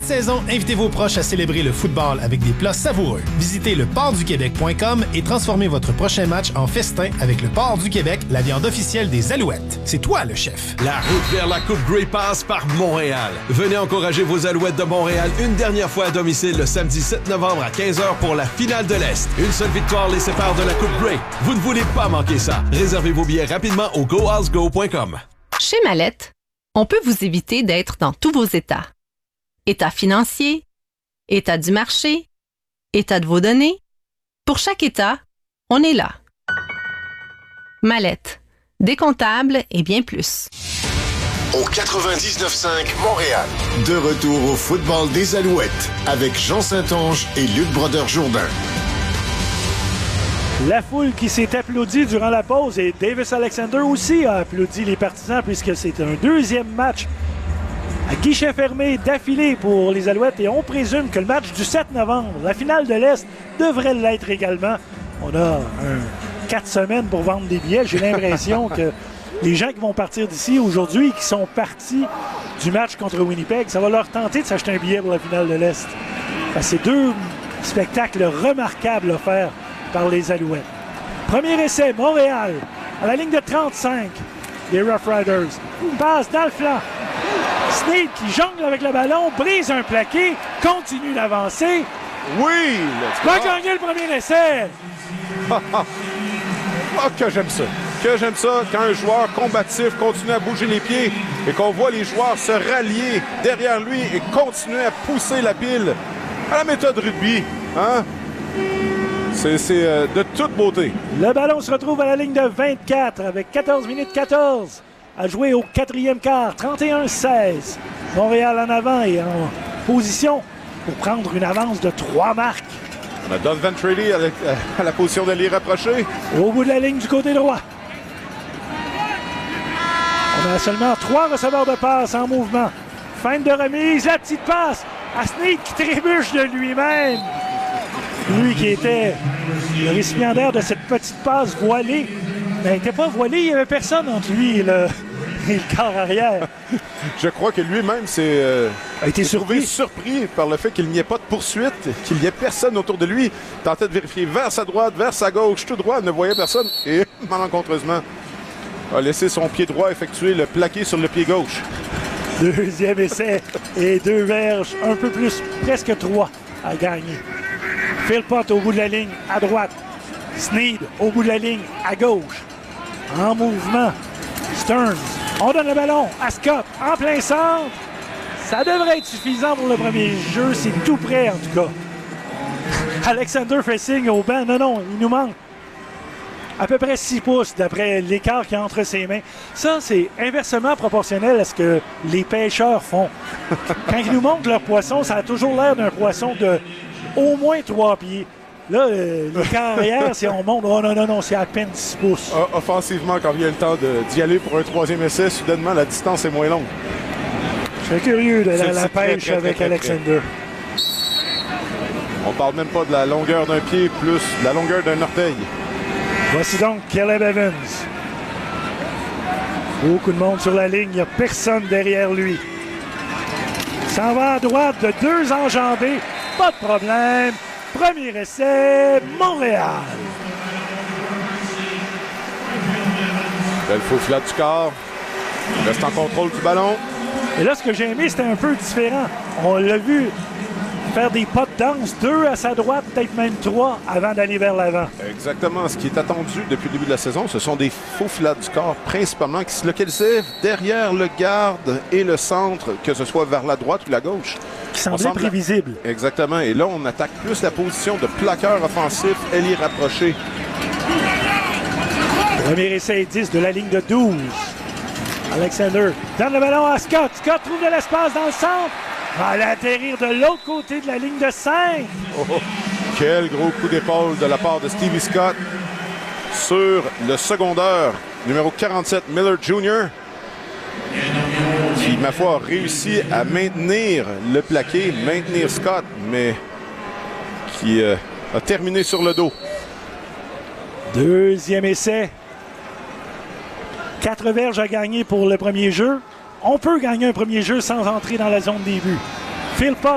saison, invitez vos proches à célébrer le football avec des plats savoureux. Visitez leportduquebec.com et transformez votre prochain match en festin avec le Port du Québec, la viande officielle des Alouettes. C'est toi le chef. La route vers la Coupe Grey passe par Montréal. Venez encourager vos Alouettes de Montréal une dernière fois à domicile le samedi 7 novembre à 15h pour la finale de l'Est. Une seule victoire les sépare de la Coupe Grey. Vous ne voulez pas manquer ça. Réservez vos billets rapidement au gohousego.com. Chez Mallette, on peut vous éviter d'être dans tous vos états. État financier, état du marché, état de vos données. Pour chaque état, on est là. Mallette, décomptable et bien plus. Au 99.5 Montréal. De retour au football des Alouettes avec Jean Saint-Onge et Luc Brodeur-Jourdain. La foule qui s'est applaudie durant la pause et Davis Alexander aussi a applaudi les partisans puisque c'est un deuxième match à guichet fermé d'affilée pour les Alouettes et on présume que le match du 7 novembre, la finale de l'Est, devrait l'être également. On a 4 semaines pour vendre des billets. J'ai l'impression que les gens qui vont partir d'ici aujourd'hui, qui sont partis du match contre Winnipeg, ça va leur tenter de s'acheter un billet pour la finale de l'Est. C'est deux spectacles remarquables offerts par les Alouettes. Premier essai, Montréal, à la ligne de 35 des Rough Riders. Une passe dans le flanc. Snead qui jongle avec le ballon, brise un plaqué, continue d'avancer. Oui! Va gagner le premier essai! Oh, que j'aime ça! Que j'aime ça quand un joueur combatif continue à bouger les pieds et qu'on voit les joueurs se rallier derrière lui et continuer à pousser la pile à la méthode rugby. Hein? C'est de toute beauté. Le ballon se retrouve à la ligne de 24 avec 14 minutes 14 à jouer au quatrième quart. 31-16. Montréal en avant et en position pour prendre une avance de 3 marques. On a Don Ventrelli à la position de l'y rapprocher. Au bout de la ligne du côté droit. On a seulement 3 receveurs de passe en mouvement. Fin de remise, la petite passe à Snead qui trébuche de lui-même. Lui qui était le récipiendaire de cette petite passe voilée. Mais elle n'était pas voilée, il n'y avait personne entre lui et le quart arrière. Je crois que lui-même a été surpris par le fait qu'il n'y ait pas de poursuite, qu'il n'y ait personne autour de lui. Il tentait de vérifier vers sa droite, vers sa gauche, tout droit, ne voyait personne. Et malencontreusement, a laissé son pied droit effectuer le plaqué sur le pied gauche. Deuxième essai et 2 verges, un peu plus, presque 3 à gagner. Philpott au bout de la ligne, à droite. Snead au bout de la ligne, à gauche. En mouvement, Stearns. On donne le ballon à Scott, en plein centre. Ça devrait être suffisant pour le premier jeu. C'est tout prêt, en tout cas. Alexander fait signe au banc. Non, il nous manque à peu près 6 pouces d'après l'écart qu'il y a entre ses mains. Ça, c'est inversement proportionnel à ce que les pêcheurs font. Quand ils nous montrent leur poisson, ça a toujours l'air d'un poisson de au moins 3 pieds. Là, l'écart arrière, si on monte, oh non, c'est à peine 6 pouces. Offensivement, quand il y a le temps d'y aller pour un 3e essai, soudainement, la distance est moins longue. Je suis curieux de la pêche très, avec Alexander. On parle même pas de la longueur d'un pied, plus de la longueur d'un orteil. Voici donc Caleb Evans. Beaucoup de monde sur la ligne, il n'y a personne derrière lui. S'en va à droite de 2 enjambées, pas de problème. Premier essai, Montréal. Belle faufilade du corps. Il reste en contrôle du ballon. Et là, ce que j'ai aimé, c'était un peu différent. On l'a vu faire des pas de danse, 2 à sa droite, peut-être même 3 avant d'aller vers l'avant. Exactement. Ce qui est attendu depuis le début de la saison, ce sont des faufilades du corps, principalement qui se localisaient derrière le garde et le centre, que ce soit vers la droite ou la gauche. Qui semblait prévisible. Exactement. Et là, on attaque plus la position de plaqueur offensif, ailier rapproché. Premier essai 10 de la ligne de 12. Alexander donne le ballon à Scott. Scott trouve de l'espace dans le centre. Va aller atterrir de l'autre côté de la ligne de 5. Oh, quel gros coup d'épaule de la part de Stevie Scott sur le secondeur, numéro 47, Miller Jr., qui, ma foi, a réussi à maintenir le plaqué, maintenir Scott, mais qui a terminé sur le dos. Deuxième essai. 4 verges à gagner pour le premier jeu. On peut gagner un premier jeu sans entrer dans la zone des buts. Philpott